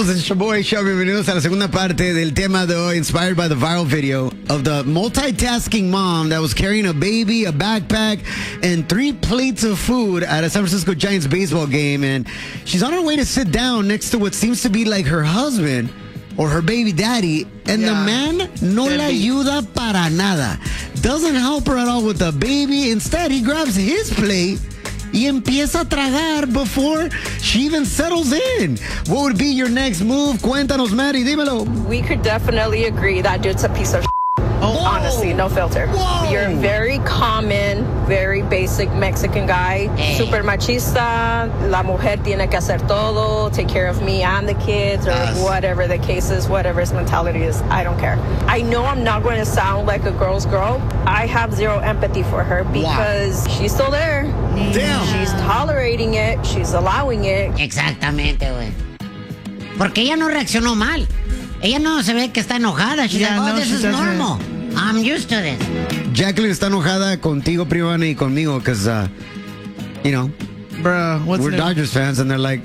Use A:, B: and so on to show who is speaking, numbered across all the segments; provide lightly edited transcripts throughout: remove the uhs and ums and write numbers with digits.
A: Regresamos en Shaboy Show. Bienvenidos a la segunda parte del tema de hoy, inspired by the viral video of the multitasking mom that was carrying a baby, a backpack, and 3 plates of food at a San Francisco Giants baseball game. And she's on her way to sit down next to what seems to be like her husband or her baby daddy. And the man no la ayuda para nada. Doesn't help her at all with the baby. Instead, he grabs his plate y empieza a tragar before she even settles in. What would be your next move? Cuéntanos, Maddie, dímelo.
B: We could definitely agree that dude's a piece of honestly, no filter.
A: Whoa.
B: You're a very common, very basic Mexican guy. Super machista. La mujer tiene que hacer todo, take care of me and the kids, or whatever the case is, whatever his mentality is. I don't care. I know I'm not going to sound like a girl's girl. I have zero empathy for her because she's still there.
A: Damn.
B: She's tolerating it. She's allowing it.
C: Exactamente, güey. Porque ella no reaccionó mal. Ella no se ve que está enojada. She's like, oh, this is normal. I'm used to this.
A: Jacqueline está enojada contigo, Privana, y conmigo, because, you know,
D: bruh,
A: we're Dodgers fans, and they're like,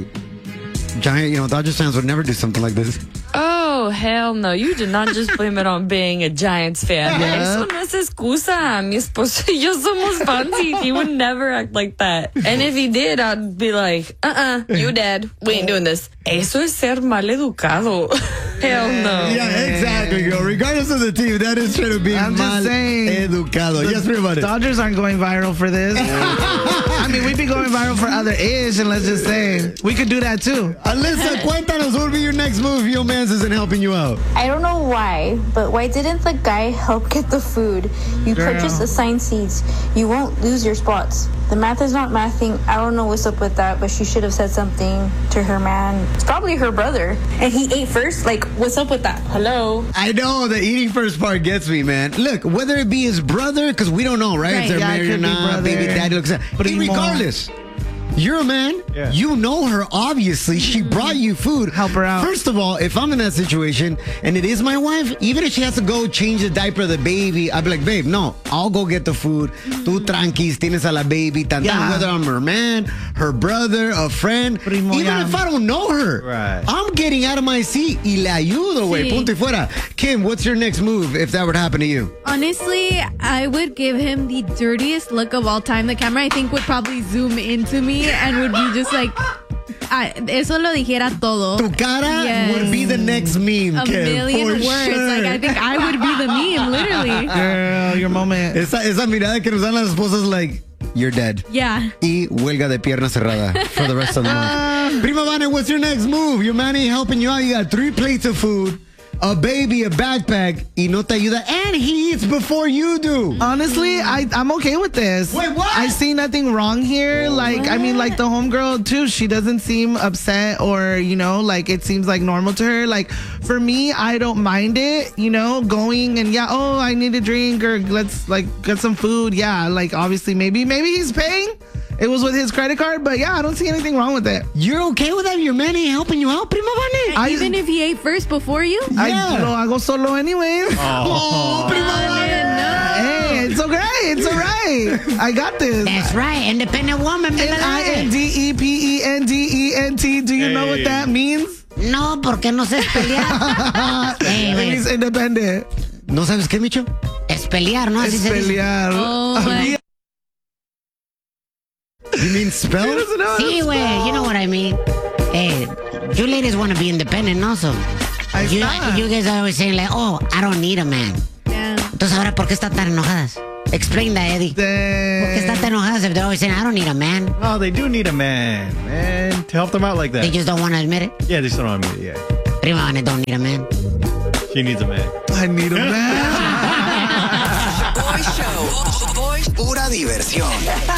A: Dodgers fans would never do something like this.
E: Oh, hell no. You did not just blame it on being a Giants fan. Eso no es excusa. Mi esposo y yo somos fans. He would never act like that. And if he did, I'd be like, you dead. We ain't doing this. Eso es ser mal educado. Hell no.
A: Yeah, exactly, girl. Regardless of the team, that is trying to be
D: I'm
A: mal
D: just saying,
A: educado. Yes, everybody.
D: Dodgers aren't going viral for this. I mean, we'd be going viral for other ish, and let's just say, we could do that too.
A: Alyssa, cuéntanos, what would be your next move if your man's isn't helping you out?
F: I don't know why, but why didn't the guy help get the food? You purchased assigned seats. You won't lose your spots. The math is not mathing. I don't know what's up with that, but she should have said something to her man. It's probably her brother. And he ate first? Like, what's up with that? Hello?
A: I know, the eating first part gets me, man. Look, whether it be his brother, because we don't know, right? If they're married or not, baby daddy looks at. But regardless, you're a man. Yeah. You know her, obviously. She brought you food.
D: Help her out.
A: First of all, if I'm in that situation and it is my wife, even if she has to go change the diaper of the baby, I'd be like, babe, no, I'll go get the food. Tú tranquis, tienes a la baby. Whether I'm her man, her brother, a friend, even if I don't know her, I'm getting out of my seat y le ayudo, güey. Punto y fuera. Kim, what's your next move if that would happen to you?
G: Honestly, I would give him the dirtiest look of all time. The camera, I think, would probably zoom into me and would be just like, eso lo dijera todo.
A: Tu cara would be the next meme,
G: A
A: Kim,
G: million
A: for
G: words.
A: sure.
G: Like, I think I would be the meme, literally.
D: Girl, your moment.
A: Esa mirada que nos dan las esposas, like, you're dead.
G: Yeah.
A: Y huelga de pierna cerrada for the rest of the month. Prima Vane, what's your next move? Your man ain't helping you out. You got 3 plates of food, a baby, a backpack, y no te ayuda, and he eats before you do.
D: Honestly, I'm okay with this.
A: Wait, what?
D: I see nothing wrong here. Like, I mean, like the homegirl too, she doesn't seem upset or, like it seems like normal to her. Like, for me, I don't mind it, going and I need a drink or let's like get some food. Yeah, like obviously maybe he's paying. It was with his credit card, but I don't see anything wrong with it.
A: You're okay with that? Your man ain't helping you out, Prima Vane?
G: Even if he ate first before you?
D: I lo hago solo anyways.
A: Oh, Prima Vane.
D: Hey, it's okay. It's all right. I got this.
C: That's right. Independent woman.
D: Independent. Do you know what that means?
C: No, porque no sé pelear.
D: It means independent.
A: ¿No sabes qué, Micho?
C: Es pelear, ¿no? Así
D: Es
C: se dice.
D: pelear.
G: Oh,
A: You mean spell?
C: Sí, güey. You know what I mean. Hey, you ladies want to be independent, no? So, you guys are always saying like, oh, I don't need a man.
G: yeah.
C: Entonces, ahora, ¿por qué están tan enojadas? Explain that, Eddie. ¿Por qué están tan enojadas if they're always saying, I don't need a man?
H: Oh, they do need a man, to help them out like that.
C: They just don't want to admit it?
H: Yeah, they just don't want to admit it,
C: Prima Vane don't need a man.
H: She needs a man.
D: I need a man.
I: Boy Show. Pura diversión.